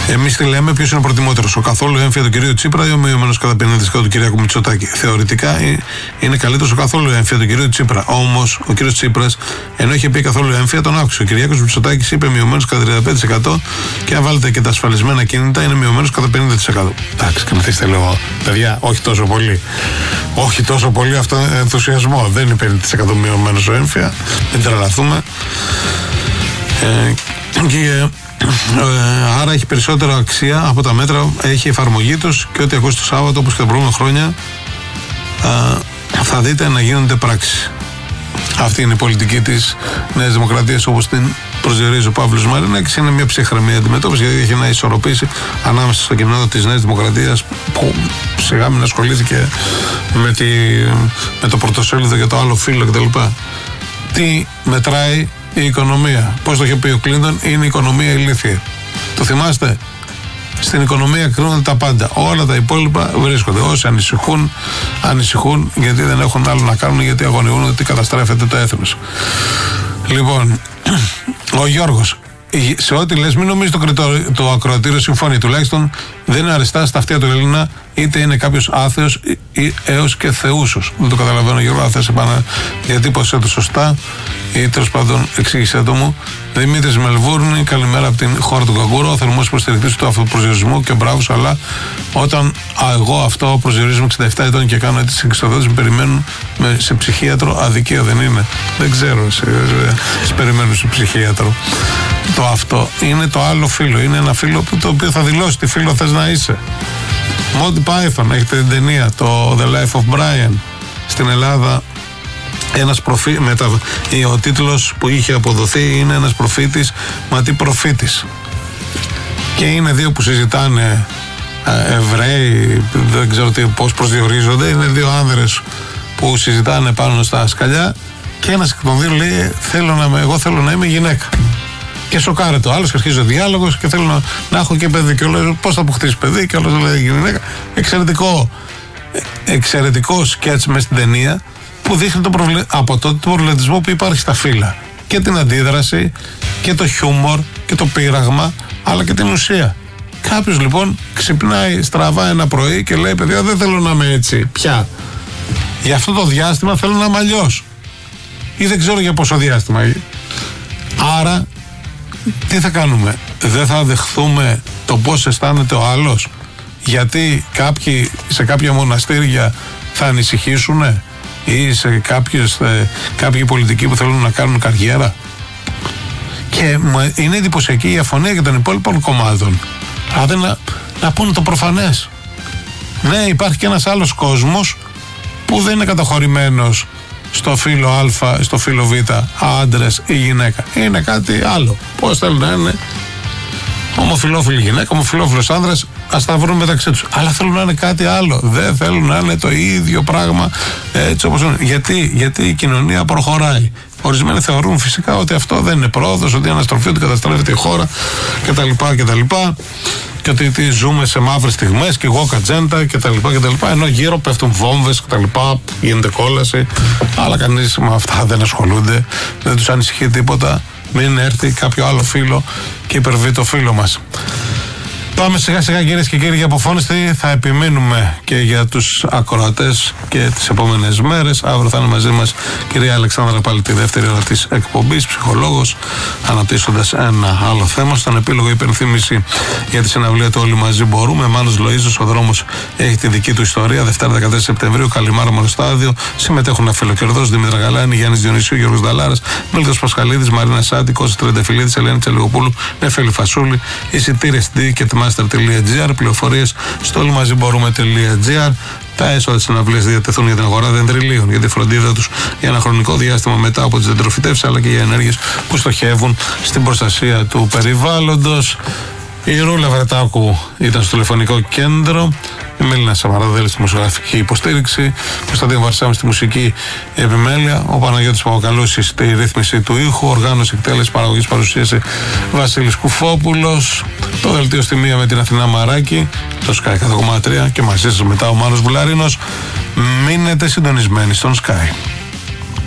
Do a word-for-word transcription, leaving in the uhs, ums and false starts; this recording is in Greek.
Εμείς τι λέμε, ποιος είναι ο προτιμότερος, ο καθόλου έμφυα του κυρίου Τσίπρα ή ο μειωμένος κατά πενήντα τοις εκατό του Κυριάκου Μητσοτάκη? Θεωρητικά είναι καλύτερος ο καθόλου έμφυα του κυρίου Τσίπρα. Όμως ο κύριος Τσίπρας, ενώ είχε πει καθόλου έμφυα, τον άκουσε. Ο Κυριάκος Μητσοτάκης είπε μειωμένος κατά τριάντα πέντε τοις εκατό και αν βάλετε και τα ασφαλισμένα κίνητα είναι μειωμένος κατά πενήντα τοις εκατό. Εντάξει, καθίστε λίγο, παιδιά, όχι τόσο πολύ. Όχι τόσο πολύ αυτό ενθουσιασμό. Δεν είναι πενήντα τοις εκατό μειωμένος ο έμφυα. Δεν τρελαθούμε. Ε, και, ε, άρα έχει περισσότερη αξία από τα μέτρα, έχει εφαρμογή τους και ό,τι ακούσει το Σάββατο όπως και τα προηγούμενα χρόνια ε, θα δείτε να γίνονται πράξεις. Αυτή είναι η πολιτική της Νέας Δημοκρατίας όπως την προσδιορίζει ο Παύλος Μαρινάκης. Είναι μια ψυχραιμή αντιμετώπιση γιατί έχει να ισορροπήσει ανάμεσα στο κοινό της Νέας Δημοκρατίας που σιγά μην ασχολήθηκε με, τη, με το πρωτοσέλιδο για το άλλο φύλλο κτλ. Τι μετράει η οικονομία? Πώς το είχε πει ο Κλίντον, είναι η οικονομία ηλίθια. Το θυμάστε? Στην οικονομία κρίνονται τα πάντα. Όλα τα υπόλοιπα βρίσκονται. Όσοι ανησυχούν, ανησυχούν γιατί δεν έχουν άλλο να κάνουν, γιατί αγωνιούν ότι καταστρέφεται το έθνος. Λοιπόν, ο Γιώργος, σε ό,τι λες, μην νομίζεις το, κριτο, το ακροατήριο συμφωνεί. Τουλάχιστον δεν είναι αριστά στα αυτιά του Έλληνα, είτε είναι κάποιος άθεος ή έως και θεούσος. Δεν το καταλαβαίνω, Γιώργο, αν θες επανα διατύπωσέ το σωστά ή τέλος πάντων εξήγησέ το μου. Δημήτρης Μελβούρνη, καλημέρα από την χώρα του Καγκούρο. Ο θερμός υποστηρικτής του αυτοπροσδιορισμού και μπράβο, αλλά όταν α, εγώ αυτό προσδιορίζομαι εξήντα επτά ετών και κάνω έτσι εξοδότηση, με περιμένουν με, σε ψυχίατρο. Αδικία δεν είναι? Δεν ξέρω, σε, σε, σε περιμένουν σε ψυχίατρο. Το αυτό είναι το άλλο φύλλο. Είναι ένα φύλλο που το οποίο θα δηλώσει τι φύλλο θες να είσαι. Monty Python, έχετε την ταινία, το The Life of Brian. Στην Ελλάδα ένας προφή, μετα, ο τίτλος που είχε αποδοθεί είναι ένας προφήτης, μα τι προφήτης. Και είναι δύο που συζητάνε, Εβραίοι, δεν ξέρω τι, πώς προσδιορίζονται, είναι δύο άνδρες που συζητάνε πάνω στα σκαλιά και ένας εκ των δύο λέει θέλω να, εγώ θέλω να είμαι γυναίκα. Και σοκάρεται ο άλλος και αρχίζει ο διάλογος και θέλω να, να έχω και παιδί. Και ο λέω πώς θα αποκτήσει παιδί, και ο άλλος λέει γυναίκα. Εξαιρετικό, εξαιρετικό σκέτς μες στην ταινία που δείχνει το προβλε... από τότε τον προβληματισμό που υπάρχει στα φύλλα. Και την αντίδραση και το χιούμορ και το πείραγμα, αλλά και την ουσία. Κάποιος λοιπόν ξυπνάει στραβά ένα πρωί και λέει παιδιά δεν θέλω να είμαι έτσι πια. Για αυτό το διάστημα θέλω να είμαι αλλιώς. Ή δεν ξέρω για πόσο διάστημα. Άρα τι θα κάνουμε? Δεν θα δεχθούμε το πώς αισθάνεται ο άλλος? Γιατί κάποιοι σε κάποια μοναστήρια θα ανησυχήσουνε ή σε κάποιες, ε, κάποιοι πολιτικοί που θέλουν να κάνουν καριέρα? Και είναι εντυπωσιακή η αφωνία και των υπόλοιπων κομμάτων. Άντε να, να πούνε το προφανές. Ναι, υπάρχει και ένας άλλος κόσμος που δεν είναι καταχωρημένος στο φύλλο Α, στο φύλλο Β, άντρες ή γυναίκα. Είναι κάτι άλλο. Πώς θέλουν να είναι ομοφυλόφιλη γυναίκα, ομοφυλόφιλος άνδρας, ας τα βρουν μεταξύ τους. Αλλά θέλουν να είναι κάτι άλλο. Δεν θέλουν να είναι το ίδιο πράγμα έτσι όπως είναι. Γιατί, γιατί η κοινωνία προχωράει. Ορισμένοι θεωρούν φυσικά ότι αυτό δεν είναι πρόοδος, ότι η αναστροφή, ότι καταστρέφεται η χώρα κτλ. κτλ. Και ότι τι, ζούμε σε μαύρες στιγμές και εγώ κατζέντα κτλ. Ενώ γύρω πέφτουν βόμβες κτλ. Γίνεται κόλαση. Αλλά κανείς με αυτά δεν ασχολούνται. Δεν τους ανησυχεί τίποτα. Μην έρθει κάποιο άλλο φύλλο και υπερβεί το φύλλο μας. Πάμε σιγά σιγά κυρίες και κύριοι για αποφώνιστη. Θα επιμείνουμε και για τους ακροατές και τις επόμενες μέρες. Αύριο θα είναι μαζί μας κυρία Αλεξάνδρα πάλι τη δεύτερη ώρα της εκπομπής, ψυχολόγος, αναπτύσσοντας ένα άλλο θέμα. Στον επίλογο υπενθύμηση για τη συναυλία του Όλοι Μαζί Μπορούμε. Μάνος Λοΐζος, ο δρόμος έχει τη δική του ιστορία. Δευτέρα δεκατέσσερα Σεπτεμβρίου, Καλιμάρα Στάδιο. Συμμετέχουν Αφιλοκερδός, Δημήτρα Γαλάνη, Γιάννης Διονυσίου, Γιώργος Δαλάρας, Μίλτος Πασχαλίδης, Μαρίνα Σάντη, Κώστας Τρεντεφυλλίδης, Ελένη Τσελιγοπούλου, Νεφέλη Φασούλη. Εισιτήρια στην ticketmaster τελεία τζι άρ, πληροφορίες στο όλοιμαζιμπορούμε τελεία τζι άρ. Τα έσοδα της συναυλίας διατεθούν για την αγορά δεντριλίων, για τη φροντίδα τους για ένα χρονικό διάστημα μετά από τις δεντροφυτεύσεις, αλλά και για ενέργειες που στοχεύουν στην προστασία του περιβάλλοντος. Η Ρούλα Βρετάκου ήταν στο τηλεφωνικό κέντρο, η Μέλινα Σαμαραδέλη στη μουσιογραφική υποστήριξη, Κωνσταντίνο Βαρσάμι στη μουσική επιμέλεια, ο Παναγιώτης Παπακαλούσης στη ρύθμιση του ήχου, οργάνωση, εκτέλεση, παραγωγής, παρουσίαση Βασίλης Κουφόπουλος, το δελτίο στη μία με την Αθηνά Μαράκη, το Sky εκατό κόμμα τρία και μαζί σας μετά ο Μάνος Βουλαρίνος. Μείνετε συντονισμένοι στον Sky.